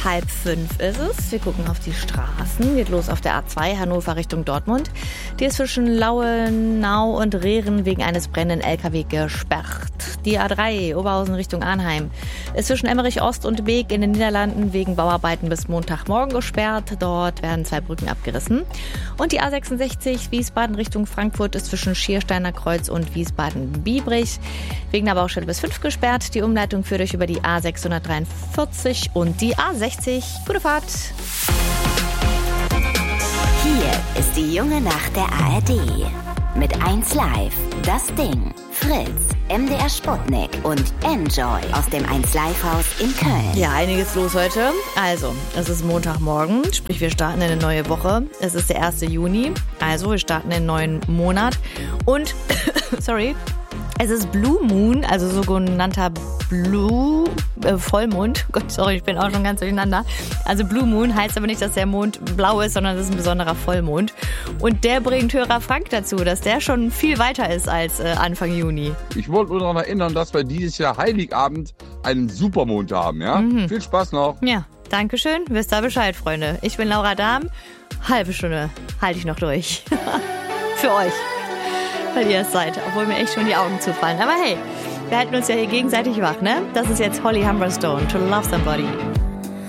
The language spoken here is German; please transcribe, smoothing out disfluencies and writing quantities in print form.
4:30 ist es. Wir gucken auf die Straßen. Geht los auf der A2 Hannover Richtung Dortmund. Die ist zwischen Lauenau und Rehren wegen eines brennenden LKW gesperrt. Die A3 Oberhausen Richtung Arnheim ist zwischen Emmerich Ost und Beek in den Niederlanden wegen Bauarbeiten bis Montagmorgen gesperrt. Dort werden 2 Brücken abgerissen. Und die A66 Wiesbaden Richtung Frankfurt ist zwischen Schiersteiner Kreuz und Wiesbaden-Biebrich wegen der Baustelle bis 5 gesperrt. Die Umleitung führt euch über die A643 und die A60. Gute Fahrt! Hier ist die junge Nacht der ARD. Mit 1 Live, Das Ding, Fritz, MDR Sputnik und Enjoy aus dem 1 Live Haus in Köln. Ja, einiges los heute. Also, es ist Montagmorgen, sprich wir starten in eine neue Woche. Es ist der 1. Juni, also wir starten in einen neuen Monat. Und, sorry, es ist Blue Moon, also sogenannter Vollmond. Gott, sorry, ich bin auch schon ganz durcheinander. Also Blue Moon heißt aber nicht, dass der Mond blau ist, sondern es ist ein besonderer Vollmond. Und der bringt Hörer Frank dazu, dass der schon viel weiter ist als Anfang Juni. Ich wollte nur daran erinnern, dass wir dieses Jahr Heiligabend einen Supermond haben, ja? Viel Spaß noch. Ja, danke schön. Wisst ihr Bescheid, Freunde. Ich bin Laura Dahm. Halbe Stunde halte ich noch durch. Für euch. Weil ihr es seid, obwohl mir echt schon die Augen zufallen. Aber hey, wir halten uns ja hier gegenseitig wach, ne? Das ist jetzt Holly Humberstone, To Love Somebody.